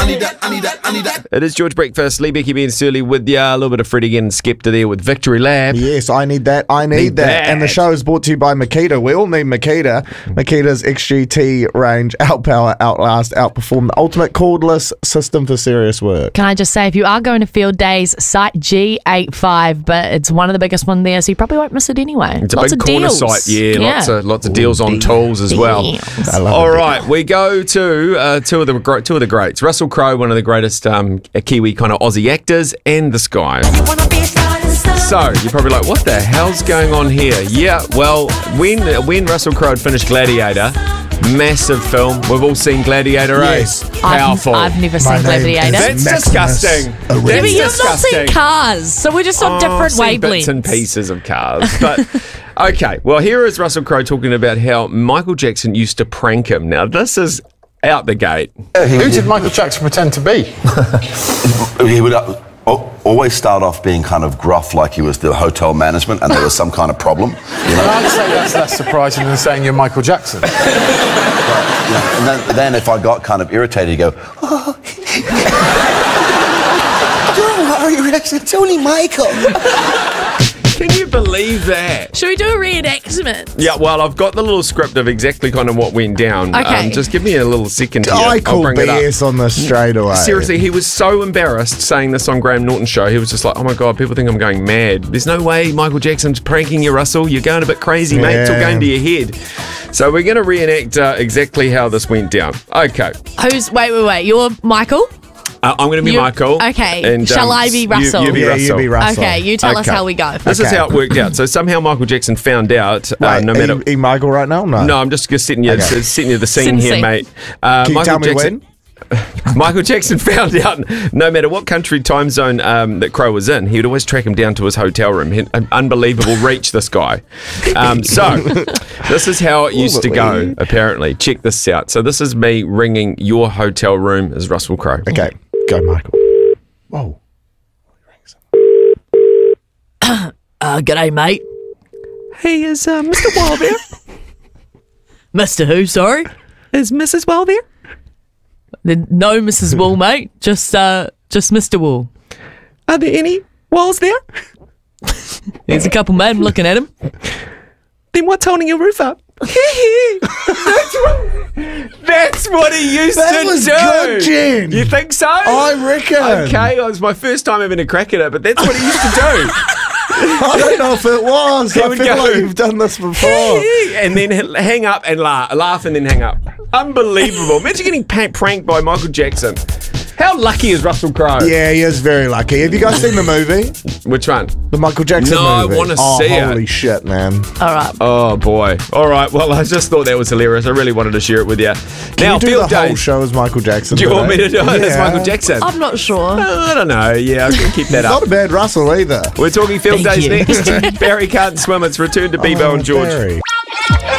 It is George Breakfast, Lee, Becky, Ben Surly with you. A little bit of Freddie and Skepta there with Victory Lap. Yes, I need that. I need that. And the show is brought to you by Makita. We all need Makita. Makita's XGT range, outpower, outlast, outperform the ultimate cordless system for serious work. Can I just say, if you are going to field days, site G85, but it's one of the biggest one there, so you probably won't miss it anyway. It's lots a big of corner deals. site, lots of deals on tools as well. Deals. All right, we go to two of the greats. Russell Crowe, one of the greatest Kiwi kind of Aussie actors, and this guy. So you're probably like, what the hell's going on here? Yeah, well, when Russell Crowe had finished Gladiator, massive film. We've all seen Gladiator, Yes. Powerful. I've never seen Gladiator. That's Maximus disgusting. Aurelius. Yeah, but That's you've not seen disgusting. Cars, so we're just on different Seen wavelengths. bits and pieces of Cars, but okay. Well, here is Russell Crowe talking about how Michael Jackson used to prank him. Now, this is out the gate. Who did Michael Jackson pretend to be? He would always start off being kind of gruff, like he was the hotel management and there was some kind of problem. You know? I'd say that's less surprising than saying you're Michael Jackson. And then if I got kind of irritated, he'd go, "Oh, don't worry, Rex, it's only Michael." Can you believe that? Should we do a reenactment? Yeah, well, I've got the little script of exactly kind of what went down. Okay. Just give me a little second here. I I'll call bring it up. BS on this straight away. Seriously, he was so embarrassed saying this on Graham Norton's show. He was just like, oh my God, people think I'm going mad. There's no way Michael Jackson's pranking you, Russell. You're going a bit crazy, mate. It's all going to your head. So we're going to reenact exactly how this went down. Okay. Wait. You're Michael? I'm going to be Michael. Okay. And, Shall I be Russell? You be Yeah, Russell. you be Russell. Okay, you tell us Okay. how we go. This is how it worked out. So somehow Michael Jackson found out, Wait, no matter... are you Michael right now? No. No, I'm just setting you, setting you the scene Setting the here, scene. mate. Can you Michael tell me Jackson, when? Michael Jackson found out no matter what country time zone that Crowe was in, he would always track him down to his hotel room. An unbelievable reach, this guy. So this is how it used to go, apparently. Check this out. So this is me ringing your hotel room as Russell Crowe. Okay, go Michael. Whoa. G'day, mate. Hey, is Mr. Wild there? Mr. Who, sorry? Is Mrs. Wild there? No Mrs. Wool, mate. Just Mr. Wool. Are there any walls there? There's a couple men looking at him. Then what's holding your roof up? That's what he used That to was do. good, Jen. You think so? I reckon. Okay, it was my first time having a crack at it, but that's what he used to do. I don't know if it was. Here I we feel go. like you've done this before. And then hang up and laugh and then hang up. Unbelievable. Imagine getting pranked by Michael Jackson. How lucky is Russell Crowe? Yeah, he is very lucky. Have you guys seen the movie? Which one? The Michael Jackson No, I movie? wanna see it. Holy shit, man. All right. Oh, boy. All right, well, I just thought that was hilarious. I really wanted to share it with you. Can Now, you do field the whole days. show as Michael Jackson? Do you want me to do it as Yeah. Michael Jackson? I'm not sure. I don't know. Yeah, I can keep that Not up. a bad Russell either. We're talking field Thank days you. next. Barry can't swim. It's return to Bebo and George. Barry.